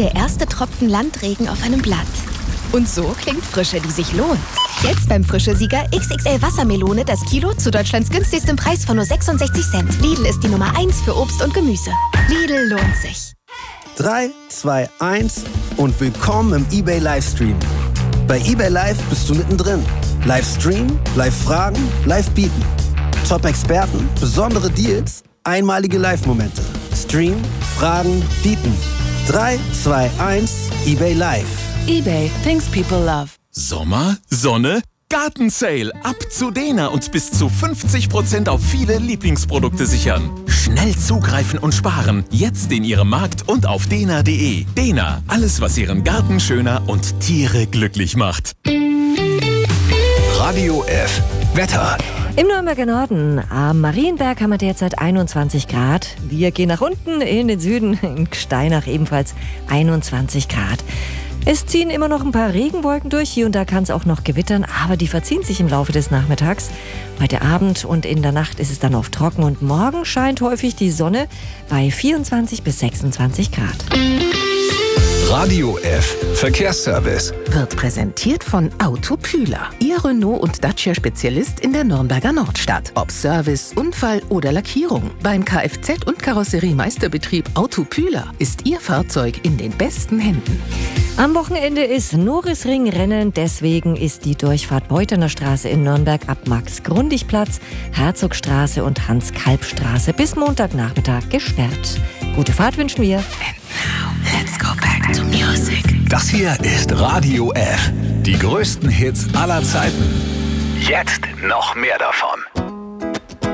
der erste Tropfen Landregen auf einem Blatt. Und so klingt Frische, die sich lohnt. Jetzt beim Frische-Sieger XXL Wassermelone das Kilo zu Deutschlands günstigstem Preis von nur 66 Cent. Lidl ist die Nummer 1 für Obst und Gemüse. Lidl lohnt sich. 3, 2, 1 und willkommen im eBay Livestream. Bei eBay Live bist du mittendrin. Livestream, Live-Fragen, Live-Bieten. Top-Experten, besondere Deals, einmalige Live-Momente. Stream, Fragen, Bieten. 3, 2, 1, eBay Live. eBay, things people love. Sommer, Sonne, Gartensale. Ab zu Dena und bis zu 50% auf viele Lieblingsprodukte sichern. Schnell zugreifen und sparen. Jetzt in Ihrem Markt und auf dena.de. Dena, alles was Ihren Garten schöner und Tiere glücklich macht. Radio F. Wetter. Im Nürnberger Norden, am Marienberg haben wir derzeit 21 Grad. Wir gehen nach unten in den Süden, in Steinach ebenfalls 21 Grad. Es ziehen immer noch ein paar Regenwolken durch, hier und da kann es auch noch gewittern, aber die verziehen sich im Laufe des Nachmittags. Heute Abend und in der Nacht ist es dann oft trocken und morgen scheint häufig die Sonne bei 24 bis 26 Grad. Radio F. Verkehrsservice. Wird präsentiert von Autopühler. Ihr Renault- und Dacia-Spezialist in der Nürnberger Nordstadt. Ob Service, Unfall oder Lackierung. Beim Kfz- und Karosseriemeisterbetrieb Autopühler ist Ihr Fahrzeug in den besten Händen. Am Wochenende ist Norisring-Rennen, deswegen ist die Durchfahrt Beutener Straße in Nürnberg ab Max-Grundig-Platz, Herzogstraße und Hans-Kalb-Straße bis Montagnachmittag gesperrt. Gute Fahrt wünschen wir. Let's go back to music. Das hier ist Radio F. Die größten Hits aller Zeiten. Jetzt noch mehr davon.